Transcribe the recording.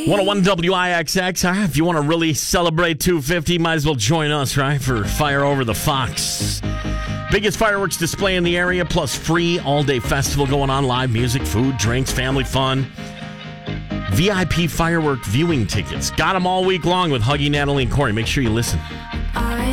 101 WIXX. If you want to really celebrate 250, might as well join us, right, for Fire Over the Fox. Biggest fireworks display in the area, plus free all-day festival going on. Live music, food, drinks, family fun. VIP firework viewing tickets. Got them all week long with Huggy, Natalie, and Corey. Make sure you listen. I